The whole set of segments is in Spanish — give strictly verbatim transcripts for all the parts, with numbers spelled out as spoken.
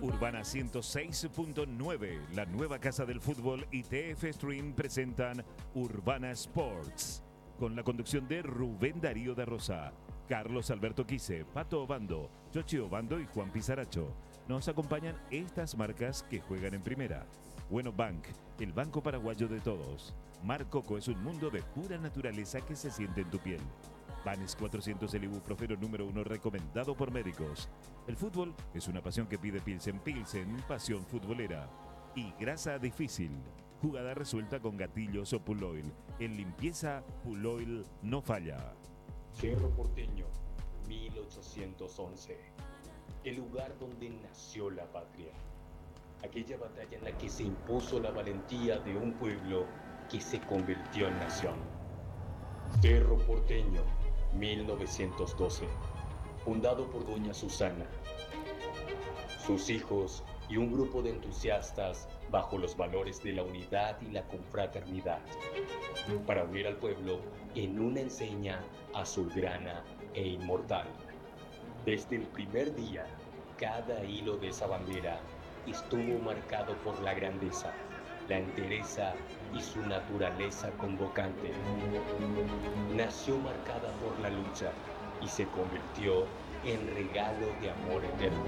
Urbana ciento seis punto nueve, la nueva casa del fútbol y T F Stream presentan Urbana Sports, con la conducción de Rubén Darío de Rosa, Carlos Alberto Quise, Pato Obando, Chochi Obando y Juan Pizaracho. Nos acompañan estas marcas que juegan en primera. Bueno Bank, el banco paraguayo de todos. Mar Coco es un mundo de pura naturaleza que se siente en tu piel. Vanes cuatrocientos, el ibuprofeno número uno recomendado por médicos. El fútbol es una pasión que pide Pilsen Pilsen, pasión futbolera. Y grasa difícil, jugada resuelta con gatillos o Puloil. En limpieza, Puloil no falla. Cerro Porteño, mil ochocientos once. El lugar donde nació la patria. Aquella batalla en la que se impuso la valentía de un pueblo que se convirtió en nación. Cerro Porteño, mil novecientos doce. Fundado por doña Susana, sus hijos y un grupo de entusiastas bajo los valores de la unidad y la confraternidad, para unir al pueblo en una enseña azulgrana e inmortal. Desde el primer día, cada hilo de esa bandera estuvo marcado por la grandeza, la entereza y su naturaleza convocante. Nació marcada por la lucha y se convirtió en regalo de amor eterno.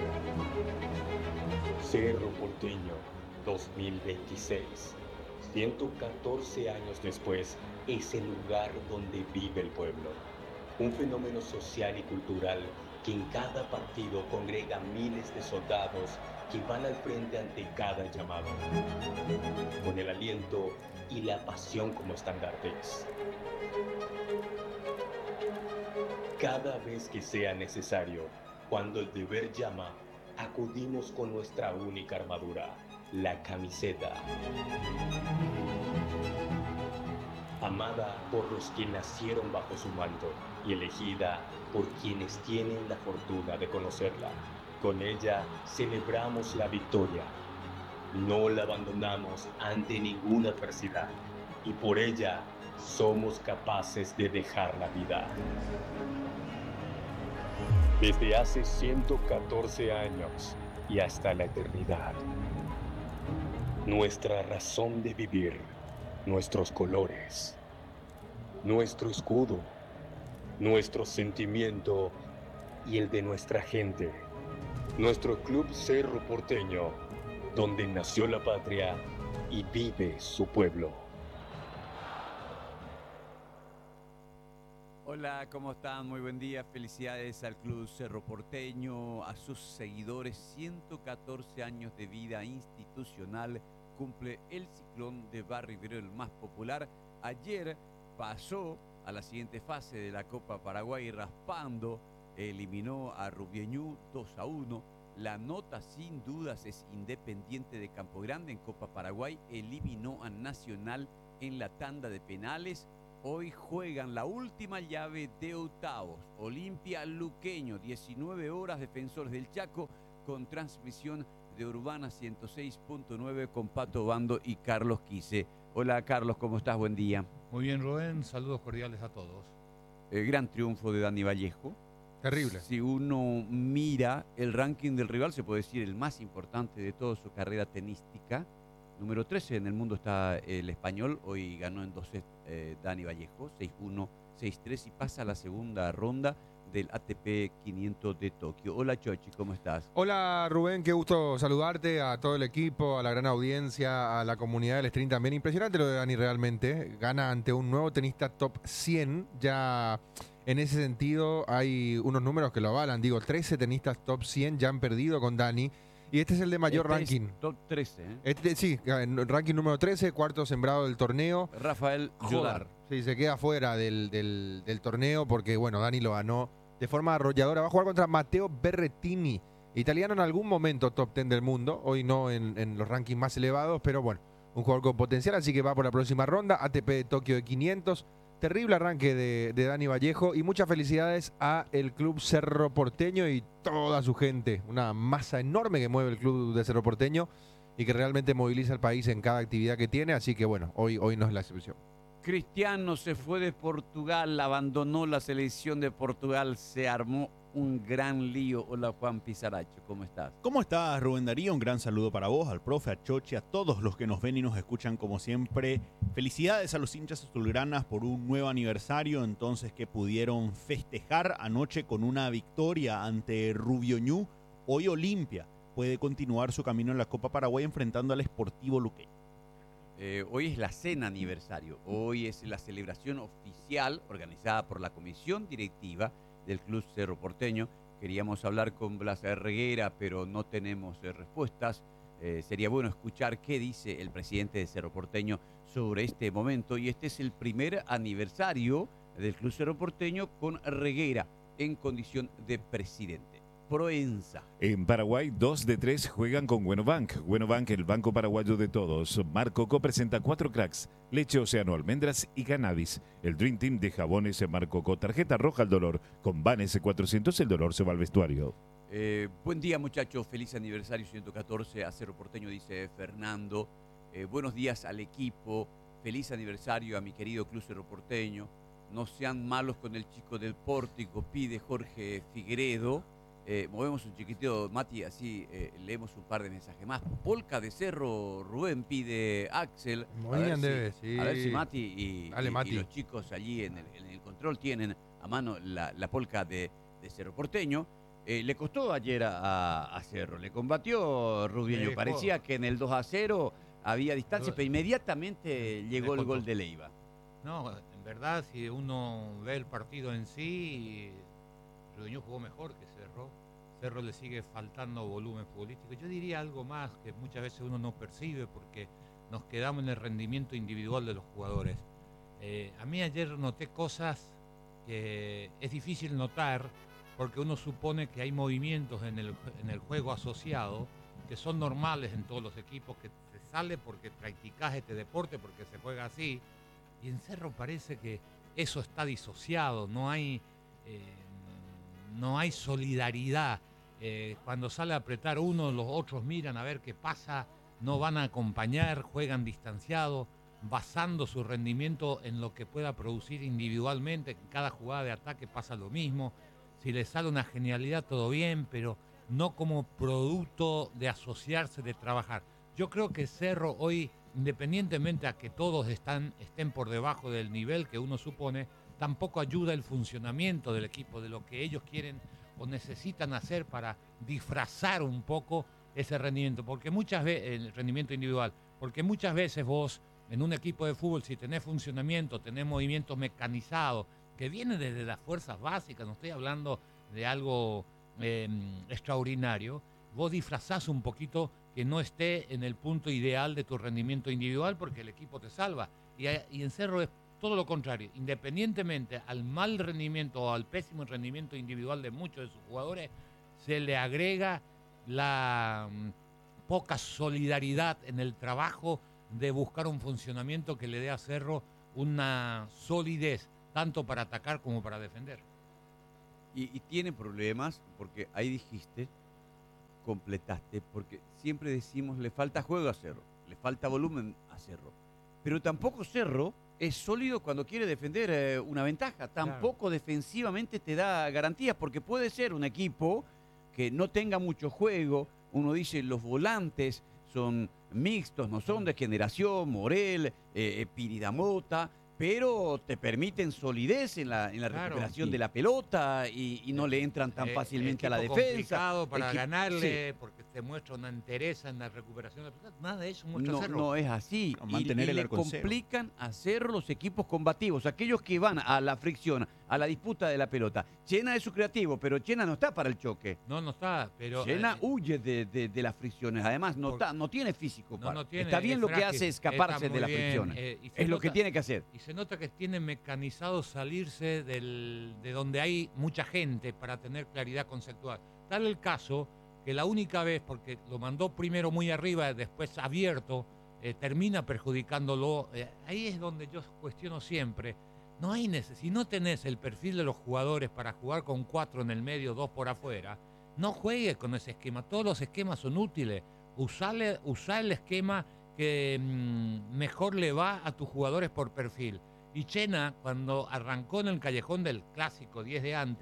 Cerro Porteño, dos mil veintiséis. ciento catorce años después, es el lugar donde vive el pueblo. Un fenómeno social y cultural que en cada partido congrega miles de soldados que van al frente ante cada llamado, con el aliento y la pasión como estandartes. Cada vez que sea necesario, cuando el deber llama, acudimos con nuestra única armadura, la camiseta. Amada por los que nacieron bajo su manto y elegida por quienes tienen la fortuna de conocerla. Con ella celebramos la victoria. No la abandonamos ante ninguna adversidad y por ella somos capaces de dejar la vida. Desde hace ciento catorce años y hasta la eternidad. Nuestra razón de vivir, nuestros colores, nuestro escudo, nuestro sentimiento y el de nuestra gente. Nuestro Club Cerro Porteño, donde nació la patria y vive su pueblo. Hola, ¿cómo están? Muy buen día. Felicidades al Club Cerro Porteño, a sus seguidores. ciento catorce años de vida institucional cumple el Ciclón de Barrio Obrero, el más popular. Ayer pasó a la siguiente fase de la Copa Paraguay raspando, eliminó a Rubieñú dos a uno. La nota sin dudas es Independiente de Campo Grande en Copa Paraguay, eliminó a Nacional en la tanda de penales. Hoy juegan la última llave de octavos. Olimpia Luqueño, diecinueve horas, Defensores del Chaco, con transmisión de Urbana ciento seis punto nueve con Pato Obando y Carlos Quise. Hola Carlos, ¿cómo estás? Buen día. Muy bien, Rubén, saludos cordiales a todos. El gran triunfo de Dani Vallejo. Terrible. Si uno mira el ranking del rival, se puede decir el más importante de toda su carrera tenística. Número trece en el mundo está el español, hoy ganó en dos sets eh, Dani Vallejo, seis uno, seis tres y pasa a la segunda ronda del A T P quinientos de Tokio. Hola Chochi, ¿cómo estás? Hola Rubén, qué gusto saludarte, a todo el equipo, a la gran audiencia, a la comunidad del stream también. Impresionante lo de Dani realmente, gana ante un nuevo tenista top cien, ya en ese sentido hay unos números que lo avalan, digo, trece tenistas top cien ya han perdido con Dani. Y este es el de mayor este ranking. Es top trece, ¿eh? Este, sí, ranking número trece, cuarto sembrado del torneo. Rafael Jodar. Sí, se queda fuera del, del, del torneo porque, bueno, Dani lo ganó de forma arrolladora. Va a jugar contra Matteo Berrettini, italiano en algún momento top diez del mundo. Hoy no en, en los rankings más elevados, pero bueno, un jugador con potencial, así que va por la próxima ronda. A T P de Tokio de quinientos. Terrible arranque de, de Dani Vallejo y muchas felicidades a el Club Cerro Porteño y toda su gente. Una masa enorme que mueve el Club de Cerro Porteño y que realmente moviliza al país en cada actividad que tiene. Así que bueno, hoy, hoy no es la excepción. Cristiano se fue de Portugal, abandonó la selección de Portugal, se armó un gran lío. Hola Juan Pizarracho, ¿cómo estás? ¿Cómo estás, Rubén Darío? Un gran saludo para vos, al profe, a Chochi, a todos los que nos ven y nos escuchan como siempre. Felicidades a los hinchas azulgranas por un nuevo aniversario, entonces que pudieron festejar anoche con una victoria ante Rubio Ñu. Hoy Olimpia puede continuar su camino en la Copa Paraguay enfrentando al Sportivo Luqueño. Eh, hoy es la cena aniversario, hoy es la celebración oficial organizada por la comisión directiva del Club Cerro Porteño. Queríamos hablar con Blas Reguera, pero no tenemos eh, respuestas. Eh, sería bueno escuchar qué dice el presidente de Cerro Porteño sobre este momento. Y este es el primer aniversario del Club Cerro Porteño con Reguera en condición de presidente. Proenza. En Paraguay, dos de tres juegan con Buenobank. Buenobank, el banco paraguayo de todos. Marcoco presenta cuatro cracks: leche Océano, almendras y cannabis. El Dream Team de jabones Marcoco. Tarjeta roja al dolor. Con Ban S cuatrocientos el dolor se va al vestuario. Eh, buen día, muchachos. Feliz aniversario ciento catorce a Cerro Porteño, dice Fernando. Eh, buenos días al equipo. Feliz aniversario a mi querido Club Cerro Porteño. No sean malos con el chico del pórtico, pide Jorge Figueredo. Eh, movemos un chiquitito, Mati, así eh, leemos un par de mensajes más. Polka de Cerro, Rubén, pide Axel. Movían si, debe, sí. A ver si Mati y, Dale, y, Mati. y los chicos allí en el, en el control tienen a mano la, la polka de, de Cerro Porteño. Eh, le costó ayer a, a Cerro, le combatió Rubieño. Le Parecía que en el dos a cero había distancia, Lo- pero inmediatamente llegó el contó. gol de Leiva. No, en verdad, si uno ve el partido en sí, Rubio jugó mejor que Cerro. Cerro le sigue faltando volumen futbolístico. Yo diría algo más que muchas veces uno no percibe porque nos quedamos en el rendimiento individual de los jugadores. Eh, a mí ayer noté cosas que es difícil notar porque uno supone que hay movimientos en el, en el juego asociado que son normales en todos los equipos, que se sale porque practicás este deporte, porque se juega así. Y en Cerro parece que eso está disociado, no hay, eh, no hay solidaridad. Eh, cuando sale a apretar uno, los otros miran a ver qué pasa, no van a acompañar, juegan distanciados, basando su rendimiento en lo que pueda producir individualmente. En cada jugada de ataque pasa lo mismo. Si le sale una genialidad, todo bien, pero no como producto de asociarse, de trabajar. Yo creo que Cerro hoy, independientemente a que todos están, estén por debajo del nivel que uno supone, tampoco ayuda el funcionamiento del equipo, de lo que ellos quieren o necesitan hacer para disfrazar un poco ese rendimiento, porque muchas veces, el rendimiento individual, porque muchas veces vos en un equipo de fútbol, si tenés funcionamiento, tenés movimientos mecanizados, que vienen desde las fuerzas básicas, no estoy hablando de algo eh, extraordinario, vos disfrazás un poquito que no esté en el punto ideal de tu rendimiento individual porque el equipo te salva. Y, y en Cerro es todo lo contrario. Independientemente al mal rendimiento o al pésimo rendimiento individual de muchos de sus jugadores, se le agrega la um, poca solidaridad en el trabajo de buscar un funcionamiento que le dé a Cerro una solidez, tanto para atacar como para defender. Y, y tiene problemas, porque ahí dijiste, completaste, porque siempre decimos le falta juego a Cerro, le falta volumen a Cerro. Pero tampoco Cerro es sólido cuando quiere defender eh, una ventaja. Tampoco claro. Defensivamente te da garantías, porque puede ser un equipo que no tenga mucho juego. Uno dice los volantes son mixtos, no son de generación, Morel, eh, Piridamota, pero te permiten solidez en la, en la claro, recuperación sí. de la pelota y, y no le entran tan eh, fácilmente a la defensa. Complicado para Equi ganarle, sí. porque te muestra una entereza en la recuperación de la pelota. Nada de eso muestra no, Cerro. No es así. No, mantener y, el y le complican a Cerro los equipos combativos, aquellos que van a la fricción, a la disputa de la pelota. Chena es su creativo, pero Chena no está para el choque. No, no está. Pero Chena eh, huye de, de, de las fricciones. Además, no, por, está, no tiene físico. No, no tiene, está bien lo frágil, que hace escaparse de las bien, fricciones. Eh, es nota, lo que tiene que hacer. Y se nota que tiene mecanizado salirse del, de donde hay mucha gente para tener claridad conceptual. Tal el caso que la única vez, porque lo mandó primero muy arriba, después abierto, eh, termina perjudicándolo. Eh, ahí es donde yo cuestiono siempre. No hay necesidad. Si no tenés el perfil de los jugadores para jugar con cuatro en el medio, dos por afuera, no juegues con ese esquema. Todos los esquemas son útiles. Usale, usá el esquema que mmm, mejor le va a tus jugadores por perfil. Y Chena, cuando arrancó en el callejón del clásico diez de antes,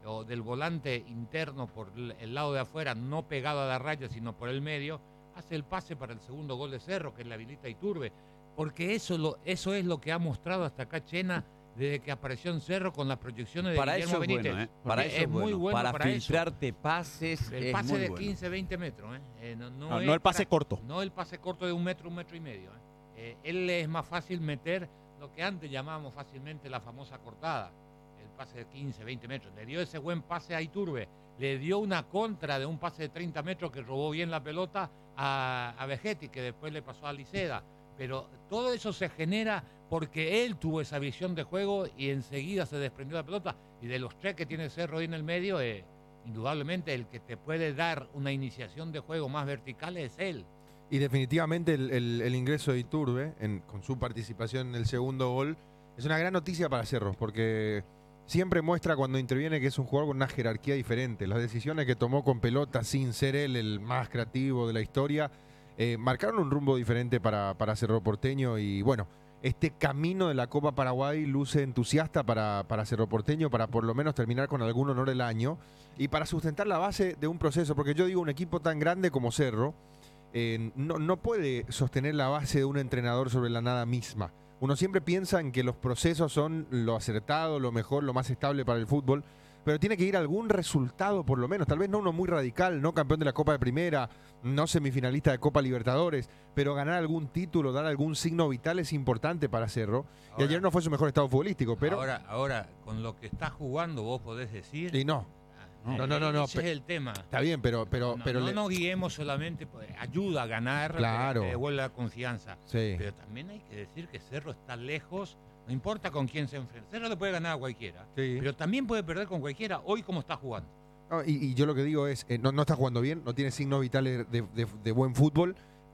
o del volante interno por el lado de afuera, no pegado a la raya, sino por el medio, hace el pase para el segundo gol de Cerro, que le habilita a Iturbe. Porque eso, lo, eso es lo que ha mostrado hasta acá Chena desde que apareció en Cerro con las proyecciones de para Guillermo eso es Benítez. bueno, ¿eh? Para eso es, es muy bueno. bueno para, para filtrarte eso. pases El es pase muy de bueno. quince, veinte metros. ¿eh? Eh, no, no, No, es no el pase para- corto. No el pase corto de un metro, un metro y medio. ¿eh? Eh, él es más fácil meter lo que antes llamábamos fácilmente la famosa cortada. El pase de quince, veinte metros. Le dio ese buen pase a Iturbe. Le dio una contra de un pase de treinta metros que robó bien la pelota a, a Vegetti, que después le pasó a Liceda. Pero todo eso se genera porque él tuvo esa visión de juego y enseguida se desprendió la pelota. Y de los tres que tiene Cerro ahí en el medio, eh, indudablemente el que te puede dar una iniciación de juego más vertical es él. Y definitivamente el, el- el ingreso de Iturbe, en- con su participación en el segundo gol, es una gran noticia para Cerro, porque siempre muestra cuando interviene que es un jugador con una jerarquía diferente. Las decisiones que tomó con pelota, sin ser él el más creativo de la historia, eh, marcaron un rumbo diferente para, para Cerro Porteño. Y bueno, este camino de la Copa Paraguay luce entusiasta para, para Cerro Porteño, para por lo menos terminar con algún honor el año y para sustentar la base de un proceso, porque yo digo, un equipo tan grande como Cerro, Eh, no, no puede sostener la base de un entrenador sobre la nada misma. Uno siempre piensa en que los procesos son lo acertado, lo mejor, lo más estable para el fútbol, pero tiene que ir algún resultado por lo menos, tal vez no uno muy radical, no campeón de la Copa de Primera, no semifinalista de Copa Libertadores, pero ganar algún título, dar algún signo vital es importante para Cerro. Y Ahora- ayer no fue su mejor estado futbolístico, pero... Ahora, ahora, con lo que está jugando, vos podés decir. Y no, Ah, no, no, no, no, Ese pe- es el tema. está bien, pero... pero, no, pero no le- nos guiemos solamente, pues, ayuda a ganar, Claro. eh, te devuelve la confianza. Sí. Pero también hay que decir que Cerro está lejos, no importa con quién se enfrenta. Cerro le puede ganar a cualquiera, Sí. pero también puede perder con cualquiera hoy como está jugando. No, y, y yo lo que digo es, eh, no, no está jugando bien, no tiene signos vitales de, de- de buen fútbol,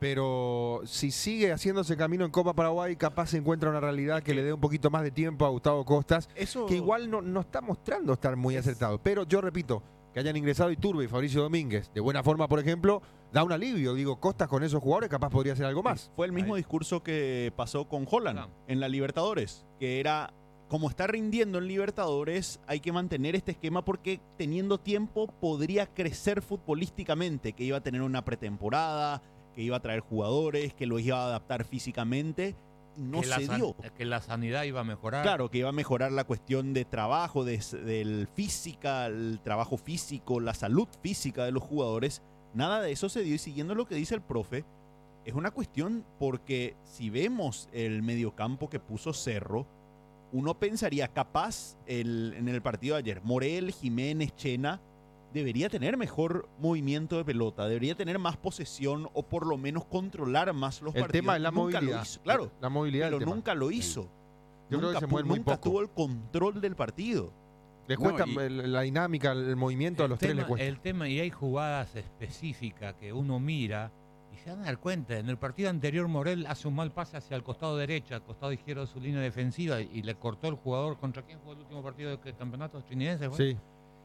pero si sigue haciéndose camino en Copa Paraguay, capaz se encuentra una realidad que le dé un poquito más de tiempo a Gustavo Costas, Eso que igual no, no está mostrando estar muy acertado. Pero yo repito, que hayan ingresado Iturbe y Fabricio Domínguez de buena forma, por ejemplo, da un alivio. Digo, Costas con esos jugadores capaz podría hacer algo más. fue el mismo Ahí. discurso que pasó con Holland Holland. en la Libertadores, que era, como está rindiendo en Libertadores, hay que mantener este esquema porque teniendo tiempo podría crecer futbolísticamente, que iba a tener una pretemporada, que iba a traer jugadores, que los iba a adaptar físicamente. No que, la se san- dio. que la sanidad iba a mejorar. Claro, que iba a mejorar la cuestión de trabajo, de, del física, el trabajo físico, la salud física de los jugadores. Nada de eso se dio y siguiendo lo que dice el profe, es una cuestión porque si vemos el mediocampo que puso Cerro, uno pensaría capaz el, en el partido de ayer, Morel, Jiménez, Chena, debería tener mejor movimiento de pelota, debería tener más posesión o por lo menos controlar más los El partidos. tema es la Nunca movilidad. lo hizo, claro, La movilidad pero del tema. nunca lo hizo. Yo creo nunca que se pu- mueve muy nunca poco. tuvo el control del partido. Les No, cuesta y- el- la dinámica, el movimiento, a los tres les tema, cuesta. el tema, y hay jugadas específicas que uno mira y se van a dar cuenta. En el partido anterior, Morel hace un mal pase hacia el costado derecho, al costado izquierdo de su línea defensiva y, y le cortó el jugador. ¿Contra quién jugó el último partido del campeonato trinidad? Sí.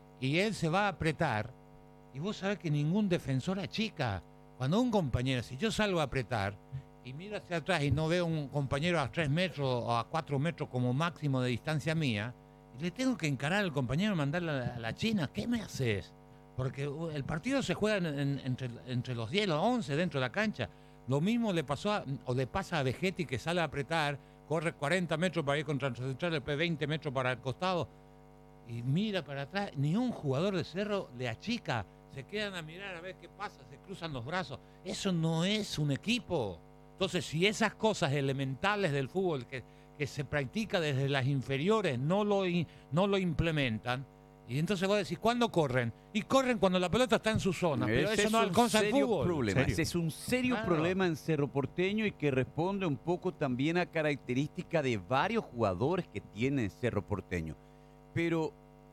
Y él se va a apretar. Y vos sabés que ningún defensor achica. Cuando un compañero, si yo salgo a apretar y miro hacia atrás y no veo un compañero a tres metros o a cuatro metros como máximo de distancia mía, y le tengo que encarar al compañero y mandarle a la, a la China, ¿qué me haces? Porque uh, el partido se juega en- en- entre, entre los diez y los once dentro de la cancha. Lo mismo le pasó a- o le pasa a Vegetti, que sale a apretar, corre cuarenta metros para ir contra el central, después veinte metros para el costado y mira para atrás. Ni un jugador de Cerro le achica. Se quedan a mirar a ver qué pasa, se cruzan los brazos. Eso no es un equipo. Entonces, si esas cosas elementales del fútbol que, que se practica desde las inferiores no lo, i- no lo implementan, y entonces vos decís, ¿cuándo corren? Y corren cuando la pelota está en su zona, pero Ese eso es no un alcanza el serio fútbol. problema. ¿Serio? Ese es un serio Claro. problema en Cerro Porteño y que responde un poco también a características de varios jugadores que tiene Cerro Porteño. Pero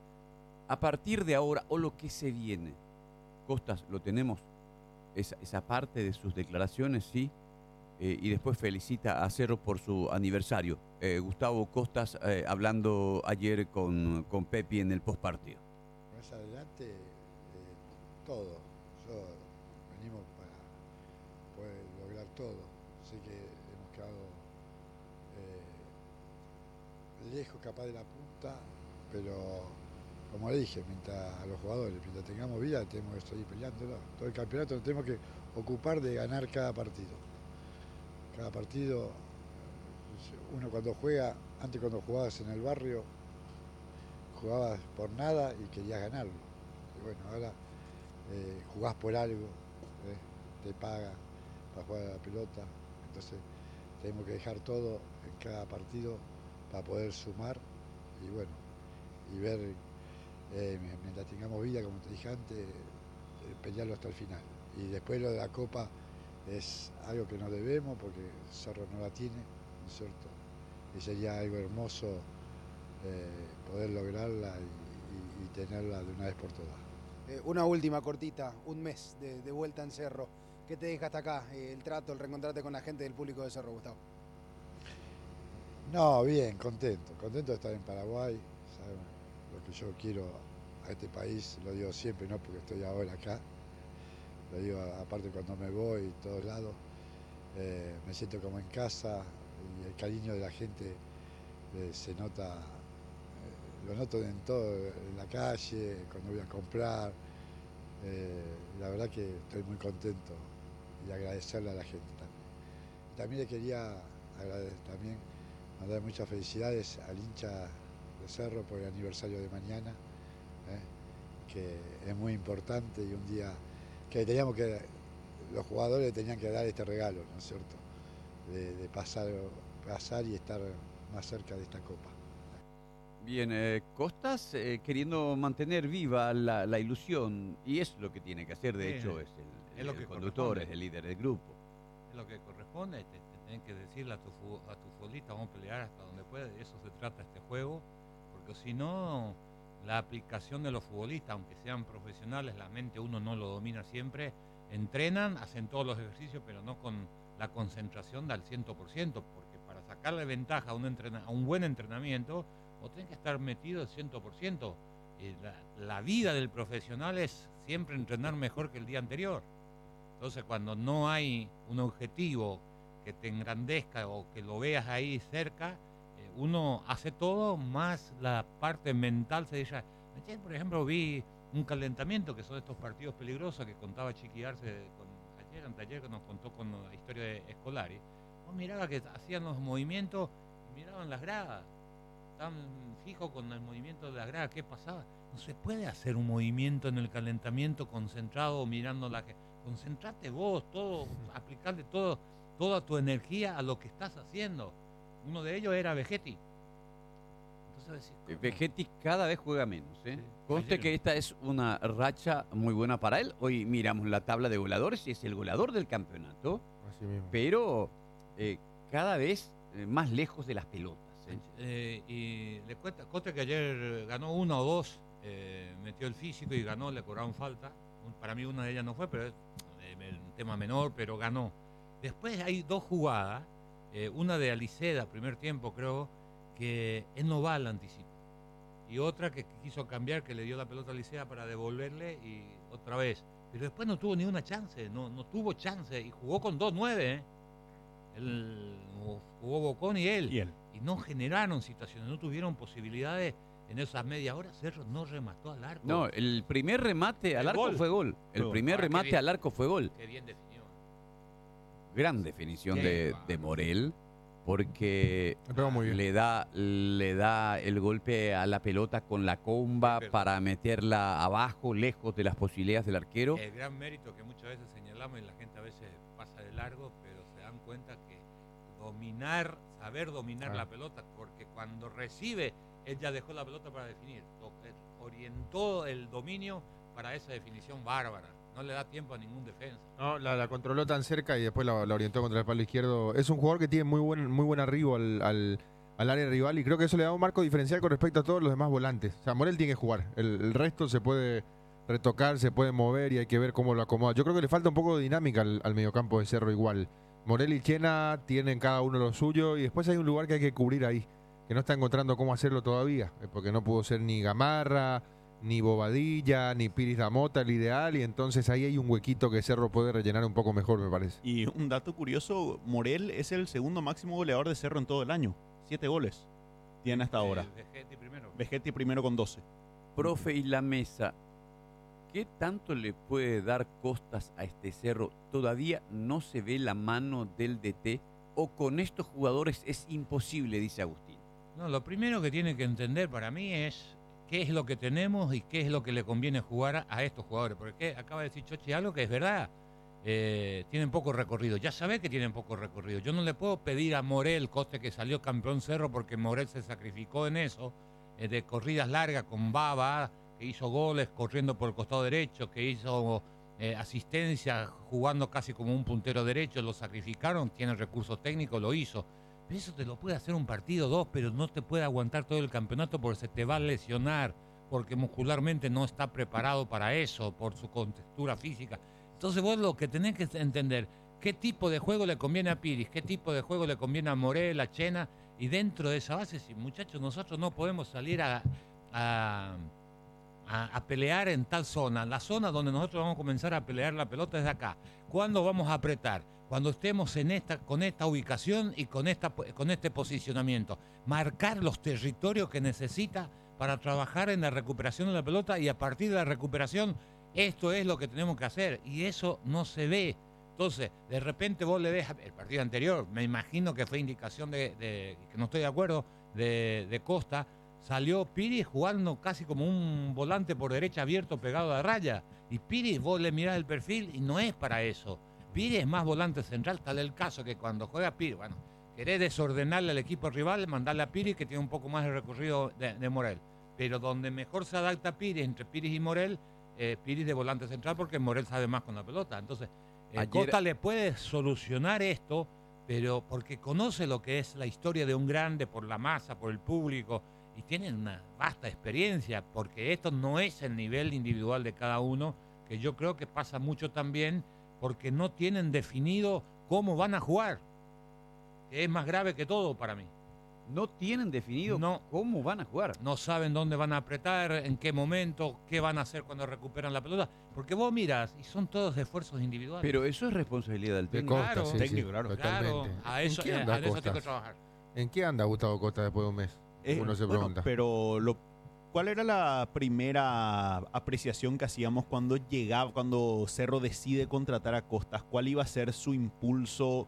a partir de ahora, o lo que se viene, Costas, lo tenemos, esa, esa parte de sus declaraciones, sí, eh, y después felicita a Cerro por su aniversario. Eh, Gustavo Costas eh, hablando ayer con, con Pepi en el postpartido. Más adelante, eh, todo. Yo, venimos para poder lograr todo. Sé que hemos quedado eh, lejos capaz de la punta, pero como le dije, mientras a los jugadores, mientras tengamos vida, tenemos que seguir peleándolo. Todo el campeonato nos tenemos que ocupar de ganar cada partido. Cada partido, uno cuando juega, antes cuando jugabas en el barrio, jugabas por nada y querías ganarlo. Y bueno, ahora eh, jugás por algo, ¿eh? Te pagan para jugar a la pelota, entonces tenemos que dejar todo en cada partido para poder sumar y bueno, y ver, eh, mientras tengamos vida, como te dije antes, eh, pelearlo hasta el final. Y después lo de la Copa es algo que no debemos porque Cerro no la tiene, ¿no es cierto? Y sería algo hermoso eh, poder lograrla y, y, y tenerla de una vez por todas. Eh, una última cortita, un mes de, de vuelta en Cerro. ¿Qué te deja hasta acá? Eh, el trato, el reencontrarte con la gente del público de Cerro, Gustavo. No, bien, contento. Contento de estar en Paraguay. ¿Sabes? Lo que yo quiero a este país, lo digo siempre, no porque estoy ahora acá. Lo digo aparte cuando me voy, todos lados. Eh, me siento como en casa y el cariño de la gente eh, se nota, eh, lo noto en todo, en la calle, cuando voy a comprar. Eh, la verdad que estoy muy contento y agradecerle a la gente también. Y también le quería agradecer, también mandar muchas felicidades al hincha de Cerro por el aniversario de mañana, eh, que es muy importante y un día que teníamos que, los jugadores tenían que dar este regalo, ¿no es cierto? De, de pasar, pasar y estar más cerca de esta copa. Bien, eh, Costas eh, queriendo mantener viva la, la ilusión, y es lo que tiene que hacer, de Sí, hecho, es el, es lo el que conductor, corresponde. es el líder del grupo. Es lo que corresponde, te, te tienen que decirle a tu, fu- a tu futbolista, vamos a pelear hasta donde pueda, de eso se trata este juego, porque si no, la aplicación de los futbolistas, aunque sean profesionales, la mente uno no lo domina siempre, entrenan, hacen todos los ejercicios, pero no con la concentración del cien por ciento, porque para sacarle ventaja a un, entrena- a un buen entrenamiento, o tienen que estar metido al cien por ciento. Eh, la, la vida del profesional es siempre entrenar mejor que el día anterior. Entonces, cuando no hay un objetivo que te engrandezca o que lo veas ahí cerca, eh, uno hace todo, más la parte mental se dice. Ayer, por ejemplo, vi un calentamiento, que son estos partidos peligrosos que contaba Chiqui Arce con, ayer, anteayer, que nos contó con la historia de Escolari. Vos miraba que hacían los movimientos y miraban las gradas. Tan fijo con el movimiento de la grada, ¿qué pasaba? No se puede hacer un movimiento en el calentamiento concentrado mirando la gente. Concentrate vos, todo, aplicarle todo, toda tu energía a lo que estás haciendo. Uno de ellos era Vegetti. Entonces, Eh, Vegetti cada vez juega menos. ¿eh? Sí. Conste Ayer- que esta es una racha muy buena para él. Hoy miramos la tabla de goleadores y es el goleador del campeonato, Así mismo. pero eh, cada vez eh, más lejos de las pelotas. ¿eh? Eh, y le cuenta, consta que ayer ganó una o dos, eh, metió el físico y ganó, le cobraron falta. Un- Para mí una de ellas no fue, pero es eh, un tema menor, pero ganó. Después hay dos jugadas, eh, una de Aliceda, primer tiempo creo, que él no va al anticipo. Y otra que quiso cambiar, que le dio la pelota a Aliceda para devolverle y otra vez. Pero después no tuvo ni una chance, no, no tuvo chance y jugó con dos nueve. ¿eh? Él, jugó Bocón y él. Y él. Y no generaron situaciones, no tuvieron posibilidades en esas media hora. Cerro no remató al arco. No, el primer remate al El arco gol. fue gol. El Gol. primer Ahora, qué remate bien. al arco fue gol. Qué bien definió. Gran definición Qué de, bárbaro. de Morel, porque Le pegó muy bien. le da, le da el golpe a la pelota con la comba Sí, pero- para meterla abajo, lejos de las posibilidades del arquero. El gran mérito que muchas veces señalamos y la gente a veces pasa de largo, pero se dan cuenta que dominar, saber dominar Ah. la pelota, porque cuando recibe, él ya dejó la pelota para definir. To- él Orientó el dominio para esa definición bárbara. No le da tiempo a ningún defensa. No, la, la controló tan cerca y después la, la orientó contra el palo izquierdo. Es un jugador que tiene muy buen, muy buen arribo al, al, al área rival y creo que eso le da un marco diferencial con respecto a todos los demás volantes. O sea, Morel tiene que jugar. El, el resto se puede retocar, se puede mover y hay que ver cómo lo acomoda. Yo creo que le falta un poco de dinámica al, al mediocampo de Cerro igual. Morel y Chena tienen cada uno lo suyo y después hay un lugar que hay que cubrir ahí, que no está encontrando cómo hacerlo todavía, eh, porque no pudo ser ni Gamarra, ni Bobadilla, ni Piris Damota el ideal, y entonces ahí hay un huequito que Cerro puede rellenar un poco mejor, me parece. Y un dato curioso, Morel es el segundo máximo goleador de Cerro en todo el año. Siete goles tiene hasta ahora. El Vegetti primero. Vegetti primero con doce. Profe, y la mesa, ¿qué tanto le puede dar Costas a este Cerro? ¿Todavía no se ve la mano del D T o con estos jugadores es imposible, dice Agustín? No, lo primero que tiene que entender para mí es qué es lo que tenemos y qué es lo que le conviene jugar a, a estos jugadores. Porque acaba de decir Chochi algo que es verdad. Eh, tienen poco recorrido. Ya sabés que tienen poco recorrido. Yo no le puedo pedir a Morel, Coste que salió campeón Cerro, porque Morel se sacrificó en eso, eh, de corridas largas con Baba, que hizo goles corriendo por el costado derecho, que hizo eh, asistencia jugando casi como un puntero derecho, lo sacrificaron, tiene recursos técnicos, lo hizo. Pero eso te lo puede hacer un partido, dos, pero no te puede aguantar todo el campeonato porque se te va a lesionar, porque muscularmente no está preparado para eso, por su contextura física. Entonces vos lo que tenés que entender, qué tipo de juego le conviene a Piris, qué tipo de juego le conviene a Morel, a Chena, y dentro de esa base, si muchachos, nosotros no podemos salir a, a, a, a pelear en tal zona. La zona donde nosotros vamos a comenzar a pelear la pelota es de acá. ¿Cuándo vamos a apretar? Cuando estemos en esta, con esta ubicación y con, esta, con este posicionamiento. Marcar los territorios que necesita para trabajar en la recuperación de la pelota, y a partir de la recuperación, esto es lo que tenemos que hacer, y eso no se ve. Entonces, de repente vos le ves el partido anterior, me imagino que fue indicación de, de que no estoy de acuerdo, de, de Costa, salió Piris jugando casi como un volante por derecha abierto pegado a la raya, y Piris vos le mirás el perfil y no es para eso. Piris es más volante central, tal el caso que cuando juega Piris, bueno, querés desordenarle al equipo rival, mandarle a Piris que tiene un poco más de recorrido de, de Morel, pero donde mejor se adapta Piris, entre Piris y Morel, eh, Piris de volante central, porque Morel sabe más con la pelota. Entonces, eh, Ayer... Costa le puede solucionar esto, pero porque conoce lo que es la historia de un grande, por la masa, por el público, y tiene una vasta experiencia, porque esto no es el nivel individual de cada uno, que yo creo que pasa mucho también porque no tienen definido cómo van a jugar, que es más grave que todo para mí. No tienen definido no, cómo van a jugar. No saben dónde van a apretar, en qué momento, qué van a hacer cuando recuperan la pelota. Porque vos miras y son todos esfuerzos individuales. Pero eso es responsabilidad del técnico. Costa, claro, sí, técnico, sí, claro. Totalmente. Claro, a eso, ¿En qué eh, anda a eso Costa? tengo que trabajar. ¿En qué anda Gustavo Costa después de un mes? Eh, Uno se bueno, pregunta. Pero lo, ¿cuál era la primera apreciación que hacíamos cuando llegaba, cuando Cerro decide contratar a Costas? ¿Cuál iba a ser su impulso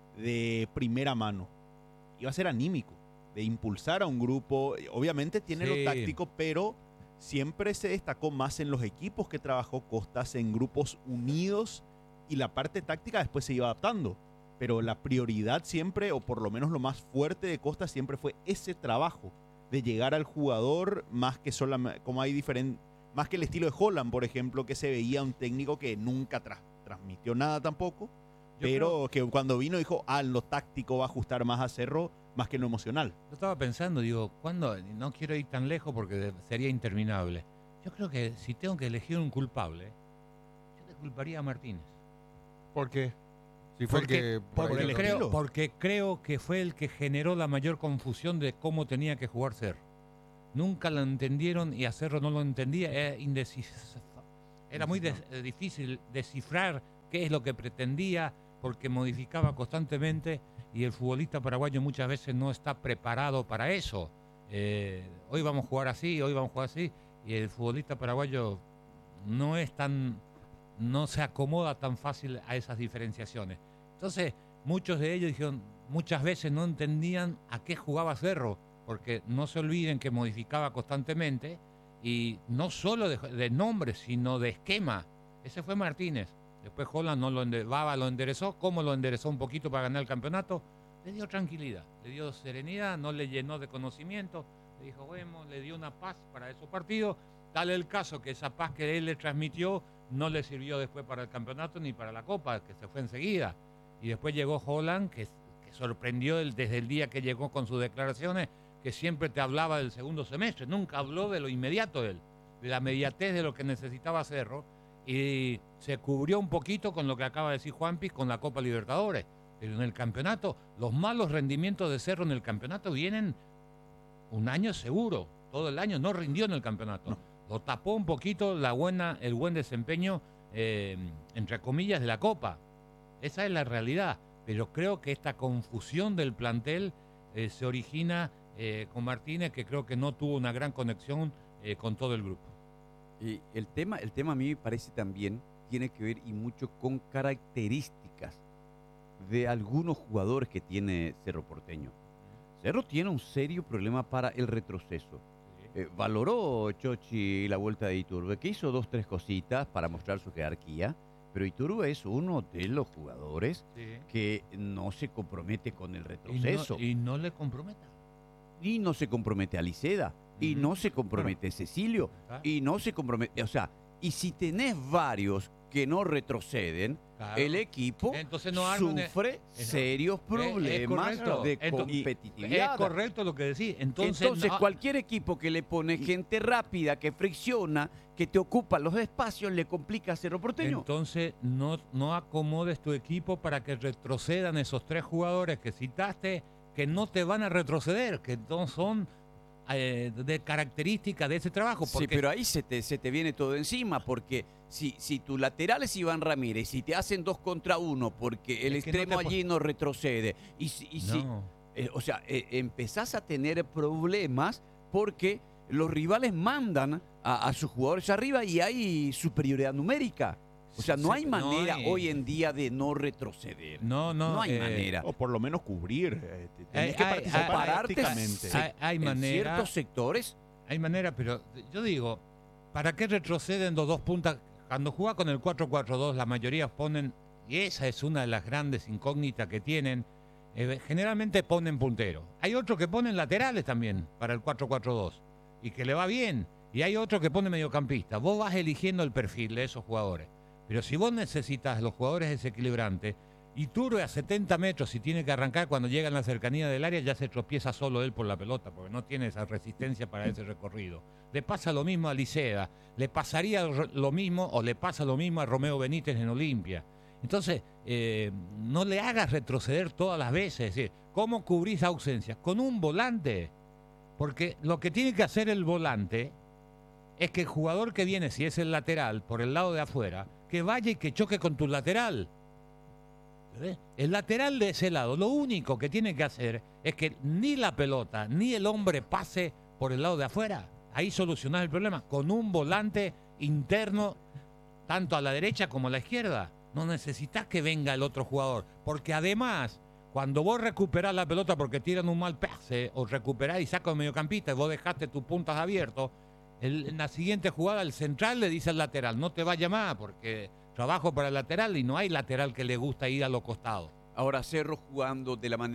de primera mano? Iba a ser anímico, de impulsar a un grupo. Obviamente tiene Sí. lo táctico, pero siempre se destacó más en los equipos que trabajó Costas, en grupos unidos, y la parte táctica después se iba adaptando. Pero la prioridad siempre, o por lo menos lo más fuerte de Costas, siempre fue ese trabajo de llegar al jugador, más que solamente, como hay diferente, más que el estilo de Holland, por ejemplo, que se veía un técnico que nunca tra transmitió nada tampoco, Yo pero creo... que cuando vino dijo, ah, lo táctico va a ajustar más a Cerro, más que lo emocional. Yo estaba pensando, digo, ¿cuándo? No quiero ir tan lejos porque sería interminable. Yo creo que si tengo que elegir un culpable, yo te culparía a Martínez. ¿Por qué? Si fue porque, el que... por porque ahí lo- creo, porque creo que fue el que generó la mayor confusión de cómo tenía que jugar Cerro. Nunca lo entendieron y a Cerro no lo entendía. Era, indecis- era muy des- difícil descifrar qué es lo que pretendía, porque modificaba constantemente y el futbolista paraguayo muchas veces no está preparado para eso. Eh, hoy vamos a jugar así, hoy vamos a jugar así, y el futbolista paraguayo no es tan... no se acomoda tan fácil a esas diferenciaciones. Entonces, muchos de ellos dijeron, muchas veces no entendían a qué jugaba Cerro, porque no se olviden que modificaba constantemente, y no solo de, de nombre, sino de esquema. Ese fue Martínez. Después Holland no lo ende- Baba lo enderezó. ¿Cómo lo enderezó un poquito para ganar el campeonato? Le dio tranquilidad, le dio serenidad, no le llenó de conocimiento, le dijo, bueno, le dio una paz para esos partidos. Tal el caso que esa paz que él le transmitió no le sirvió después para el campeonato ni para la Copa, que se fue enseguida. Y después llegó Holland, que, que sorprendió el, desde el día que llegó con sus declaraciones, que siempre te hablaba del segundo semestre, nunca habló de lo inmediato de él, de la inmediatez de lo que necesitaba Cerro, y se cubrió un poquito con lo que acaba de decir Juanpi con la Copa Libertadores. Pero en el campeonato, los malos rendimientos de Cerro en el campeonato vienen un año seguro, todo el año no rindió en el campeonato. No. Lo tapó un poquito la buena, el buen desempeño, eh, entre comillas, de la Copa. Esa es la realidad. Pero creo que esta confusión del plantel eh, se origina eh, con Martínez, que creo que no tuvo una gran conexión eh, con todo el grupo. Y el tema, el tema a mí me parece también tiene que ver y mucho con características de algunos jugadores que tiene Cerro Porteño. Cerro tiene un serio problema para el retroceso. Eh, valoró Chochi la vuelta de Iturbe, que hizo dos, tres cositas para mostrar su jerarquía, pero Iturbe es uno de los jugadores Sí. que no se compromete con el Y retroceso. no, y no le comprometa. Y no se compromete a Liceda, y Ujú. no se compromete Cecilio, Ah, y no se compromete, o sea, y si tenés varios que no retroceden, claro. el equipo Entonces no arma un- sufre es- serios es problemas correcto. de Ento- competitividad. Es correcto lo que decís. Entonces, Entonces, no- cualquier equipo que le pone gente rápida, que fricciona, que te ocupa los espacios, le complica a Cerro Porteño. Entonces, no, no acomodes tu equipo para que retrocedan esos tres jugadores que citaste, que no te van a retroceder, que no son eh, de características de ese trabajo. Sí, Porque pero ahí se te, se te viene todo encima, porque si, si tu lateral es Iván Ramírez, si te hacen dos contra uno, porque el Es que no extremo te po- allí no retrocede, y si, y si- no. eh, o sea, eh, empezás a tener problemas porque los rivales mandan a, a sus jugadores arriba y hay superioridad numérica. O sea, no Sí, hay no manera hay- hoy en día de no retroceder. No, no. No hay eh, manera. O por lo menos cubrir. eh, te- tenés Hay- que hay- participar hay- Pararte tácticamente. se- Hay, hay en manera. ciertos sectores. Hay manera, pero yo digo, ¿para qué retroceden los dos puntas? Cuando juega con el cuatro cuatro dos, la mayoría ponen, y esa es una de las grandes incógnitas que tienen, eh, generalmente ponen puntero. Hay otros que ponen laterales también para el cuatro cuatro dos, y que le va bien. Y hay otro que pone mediocampista. Vos vas eligiendo el perfil de esos jugadores. Pero si vos necesitas los jugadores desequilibrantes, Iturbe a setenta metros, si tiene que arrancar cuando llega en la cercanía del área, ya se tropieza solo él por la pelota, porque no tiene esa resistencia para ese recorrido. Le pasa lo mismo a Liceda, le pasaría lo mismo, o le pasa lo mismo a Romeo Benítez en Olimpia. Entonces, eh, no le hagas retroceder todas las veces. Es decir, ¿cómo cubrís ausencias? Con un volante. Porque lo que tiene que hacer el volante es que el jugador que viene, si es el lateral, por el lado de afuera, que vaya y que choque con tu lateral. ¿Entendés? El lateral de ese lado, lo único que tiene que hacer es que ni la pelota ni el hombre pase por el lado de afuera. Ahí solucionás el problema con un volante interno, tanto a la derecha como a la izquierda. No necesitas que venga el otro jugador, porque además, cuando vos recuperás la pelota porque tiran un mal pase, o recuperás y sacas un mediocampista y vos dejaste tus puntas abiertos, el- en la siguiente jugada el central le dice al lateral, no te vaya más porque trabajo para el lateral y no hay lateral que le gusta ir a los costados. Ahora Cerro jugando de la manera